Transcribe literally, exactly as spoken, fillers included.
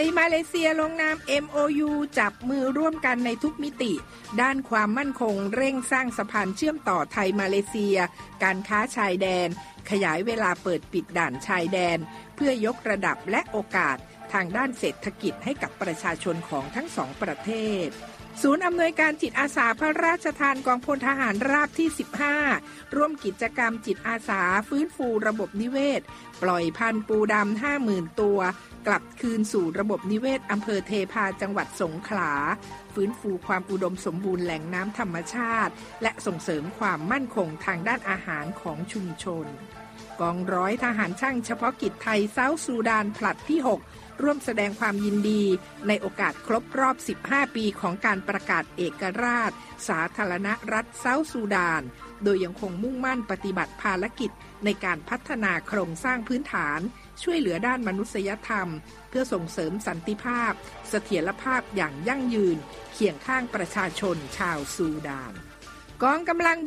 ยมาเลเซียลงนาม เอ็ม โอ ยู จับมือร่วมกันในทุกมิติด้านความมั่นคงเร่งสร้างสะพานเชื่อมต่อไทยมาเลเซียการค้าชายแดนขยายเวลาเปิดปิดด่านชายแดนเพื่อยกระดับและโอกาสทางด้านเศรษฐกิจให้กับประชาชนของทั้งสองประเทศศูนย์อำนวยการจิตอาสาพระราชทานกองพลทหารราบที่สิบห้าร่วมกิจกรรมจิตอาสาฟื้นฟูระบบนิเวศปล่อยพันธุ์ปูดำ ห้าหมื่น ตัวกลับคืนสู่ระบบนิเวศอำเภอเทพาจังหวัดสงขลาฟื้นฟูความอุดมสมบูรณ์แหล่งน้ำธรรมชาติและส่งเสริมความมั่นคงทางด้านอาหารของชุมชนกองร้อยทหารช่างเฉพาะกิจไทยเซาท์ซูดานผลัดที่หกร่วมแสดงความยินดีในโอกาสครบรอบสิบห้าปีของการประกาศเอกราชสาธารณรัฐเซาท์ซูดานโดยยังคงมุ่งมั่นปฏิบัติภารกิจในการพัฒนาโครงสร้างพื้นฐานช่วยเหลือด้านมนุษยธรรมเพื่อส่งเสริมสันติภาพเสถียรภาพอย่างยั่งยืนเคียงข้างประชาชนชาวซูดานกองกำลัง